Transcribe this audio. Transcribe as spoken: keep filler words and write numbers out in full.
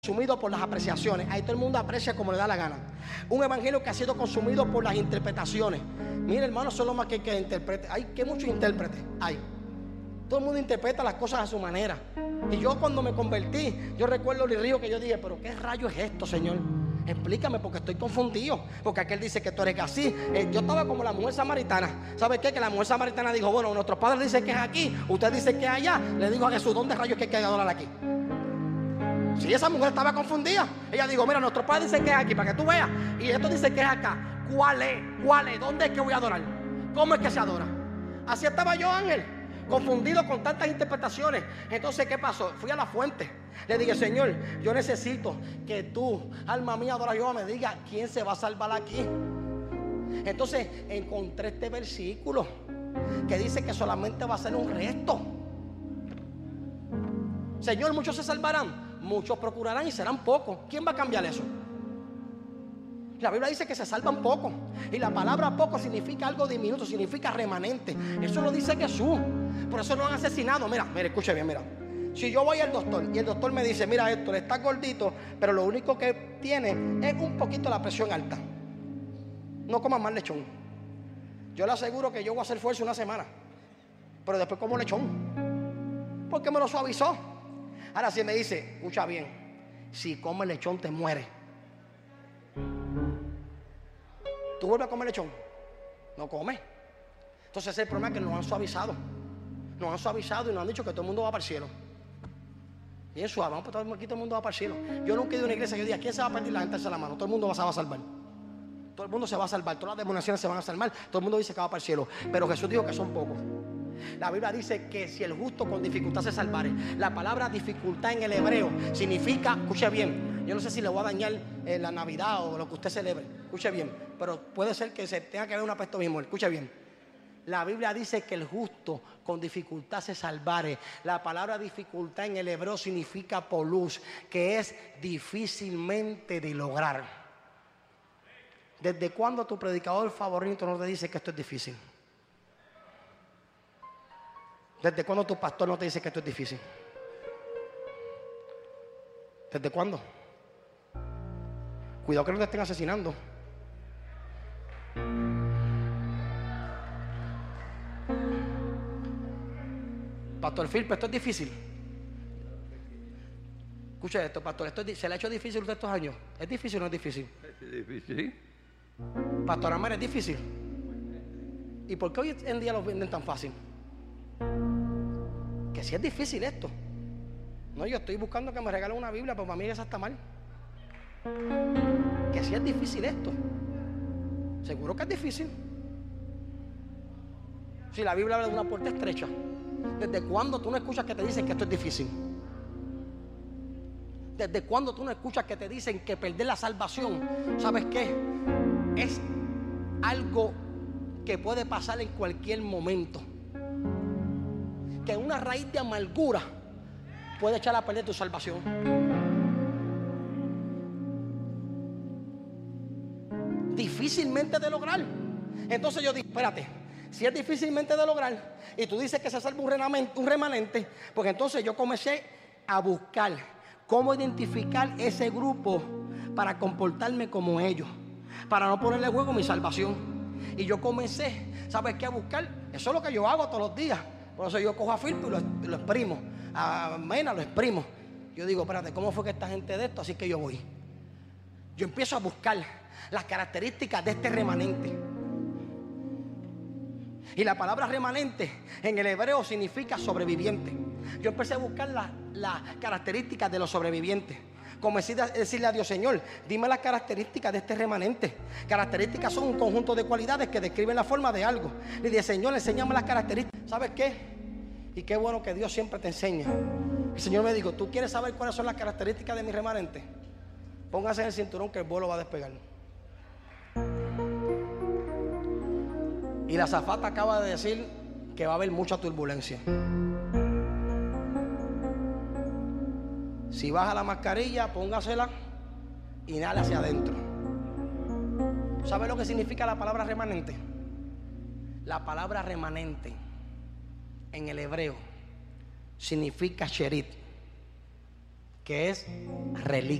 consumido por las apreciaciones. Ahí todo el mundo aprecia como le da la gana. Un evangelio que ha sido consumido por las interpretaciones. Mira, hermano, solo más que que interprete. Hay que muchos intérpretes. Hay. Todo el mundo interpreta las cosas a su manera. Y yo cuando me convertí, yo recuerdo el río que yo dije, pero ¿qué rayo es esto, Señor? Explícame, porque estoy confundido. Porque aquel dice que tú eres así. eh, Yo estaba como la mujer samaritana. ¿Sabe qué? Que la mujer samaritana dijo, bueno, nuestro padre dice que es aquí, usted dice que es allá. Le digo a Jesús, ¿dónde rayos es que hay que adorar aquí? Si esa mujer estaba confundida, ella dijo, mira, nuestro padre dice que es aquí, para que tú veas. Y esto dice que es acá. ¿Cuál es? ¿Cuál es? ¿Dónde es que voy a adorar? ¿Cómo es que se adora? Así estaba yo, Ángel, confundido con tantas interpretaciones. Entonces, ¿qué pasó? Fui a la fuente. Le dije, Señor, yo necesito que tú, alma mía, adora yo, me diga quién se va a salvar aquí. Entonces, encontré este versículo que dice que solamente va a ser un resto. Señor, muchos se salvarán, muchos procurarán y serán pocos. ¿Quién va a cambiar eso? La Biblia dice que se salvan pocos. Y la palabra poco significa algo diminuto, significa remanente. Eso lo dice Jesús. Por eso no han asesinado. Mira, mira, escuche bien, mira. Si yo voy al doctor y el doctor me dice, mira, Héctor, está gordito, pero lo único que tiene es un poquito la presión alta, no comas más lechón. Yo le aseguro que yo voy a hacer fuerza una semana, pero después como lechón, porque me lo suavizó. Ahora si me dice, escucha bien, si comes lechón te mueres. ¿Tú vuelves a comer lechón? No comes. Entonces ese es el problema, que nos han suavizado. Nos han suavizado y nos han dicho que todo el mundo va para el cielo. Bien suave, vamos, aquí todo el mundo va para el cielo. Yo nunca he ido a una iglesia que yo diga, ¿quién se va a perder? La gente alza la mano. Todo el mundo se va a salvar. Todo el mundo se va a salvar. Todas las denominaciones se van a salvar. Todo el mundo dice que va para el cielo. Pero Jesús dijo que son pocos. La Biblia dice que si el justo con dificultad se salvare. La palabra dificultad en el hebreo significa, escuche bien, yo no sé si le voy a dañar eh, la Navidad o lo que usted celebre, escuche bien, pero puede ser que se tenga que ver un aspecto mismo. Escuche bien. La Biblia dice que el justo con dificultad se salvare. La palabra dificultad en el hebreo significa polus, que es difícilmente de lograr. ¿Desde cuándo tu predicador favorito no te dice que esto es difícil? ¿Desde cuándo tu pastor no te dice que esto es difícil? ¿Desde cuándo? Cuidado que no te estén asesinando. Pastor Philip, esto es difícil. Escucha esto, pastor, esto es, ¿se le ha hecho difícil usted estos años? ¿Es difícil o no es difícil? Es difícil. Pastor Amar, ¿es difícil? ¿Y por qué hoy en día los venden tan fácil? Que si es difícil esto. No, yo estoy buscando que me regalen una Biblia, pero para mí esa está mal. Que si es difícil esto. Seguro que es difícil. Si la Biblia habla de una puerta estrecha. ¿Desde cuándo tú no escuchas que te dicen que esto es difícil? ¿Desde cuándo tú no escuchas que te dicen que perder la salvación, ¿sabes qué? Es algo que puede pasar en cualquier momento. Que una raíz de amargura puede echar a perder tu salvación. Difícilmente de lograr. Entonces yo digo, espérate, si es difícilmente de lograr y tú dices que se salva un remanente, un remanente, pues entonces yo comencé a buscar cómo identificar ese grupo para comportarme como ellos, para no ponerle en juego mi salvación. Y yo comencé, ¿sabes qué? A buscar. Eso es lo que yo hago todos los días. Por eso yo cojo a Firpo y lo, lo exprimo, a Mena lo exprimo. Yo digo, espérate, ¿cómo fue que esta gente de esto? Así que yo voy. Yo empiezo a buscar las características de este remanente. Y la palabra remanente en el hebreo significa sobreviviente. Yo empecé a buscar las la características de los sobrevivientes. Comencé a decirle a Dios, Señor, dime las características de este remanente. Características son un conjunto de cualidades que describen la forma de algo. Le dije, Señor, enséñame las características. ¿Sabes qué? Y qué bueno que Dios siempre te enseña. El Señor me dijo, ¿tú quieres saber cuáles son las características de mi remanente? Póngase en el cinturón que el vuelo va a despegar. Y la azafata acaba de decir que va a haber mucha turbulencia. Si baja la mascarilla, póngasela, inhala hacia adentro. ¿Sabe lo que significa la palabra remanente? La palabra remanente en el hebreo significa sherit, que es reliquia.